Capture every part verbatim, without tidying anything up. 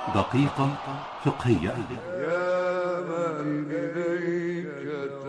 دقيقة فقهية. يا من إليك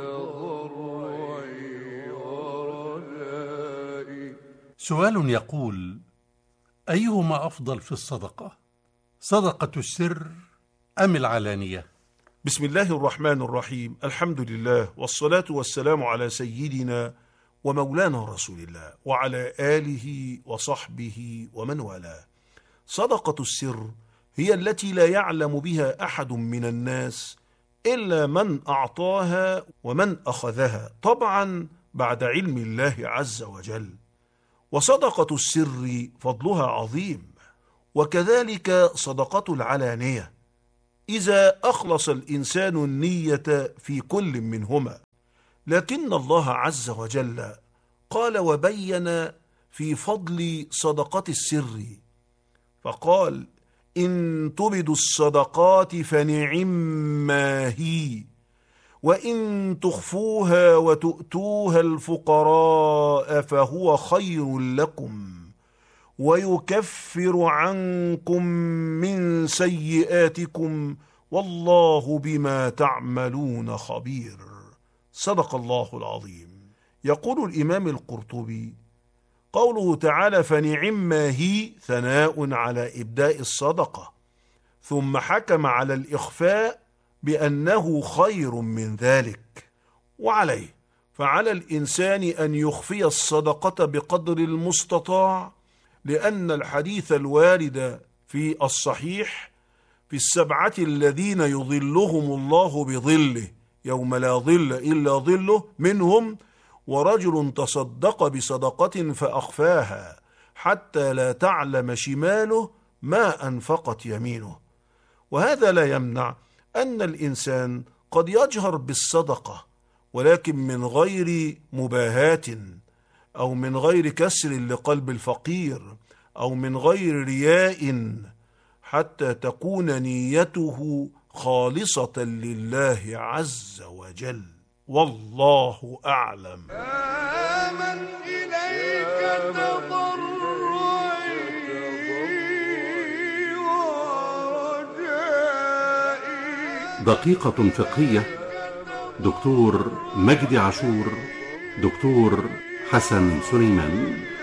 تضرعي ورجائي. سؤال يقول: أيهما أفضل في الصدقة، صدقة السر أم العلانية؟ بسم الله الرحمن الرحيم. الحمد لله والصلاة والسلام على سيدنا ومولانا رسول الله وعلى آله وصحبه ومن والاه. صدقة السر هي التي لا يعلم بها أحد من الناس إلا من أعطاها ومن أخذها، طبعا بعد علم الله عز وجل. وصدقة السر فضلها عظيم، وكذلك صدقة العلانية إذا أخلص الإنسان النية في كل منهما. لكن الله عز وجل قال وبين في فضل صدقة السر، فقال: إن تبدوا الصدقات فنعما هي، وإن تخفوها وتؤتوها الفقراء فهو خير لكم ويكفر عنكم من سيئاتكم والله بما تعملون خبير. صدق الله العظيم. يقول الإمام القرطبي: قوله تعالى فنعما هي ثناء على إبداء الصدقة، ثم حكم على الإخفاء بأنه خير من ذلك. وعليه فعلى الإنسان أن يخفي الصدقة بقدر المستطاع، لأن الحديث الوارد في الصحيح في السبعة الذين يظلهم الله بظله يوم لا ظل إلا ظله منهم ورجل تصدق بصدقة فأخفاها حتى لا تعلم شماله ما أنفقت يمينه. وهذا لا يمنع أن الإنسان قد يجهر بالصدقة، ولكن من غير مباهاة، أو من غير كسر لقلب الفقير، أو من غير رياء، حتى تكون نيته خالصة لله عز وجل. والله أعلم. يا من إليك تضرعي ورجائي. دقيقة فقهية. دكتور مجدي عاشور، دكتور حسن سليمان.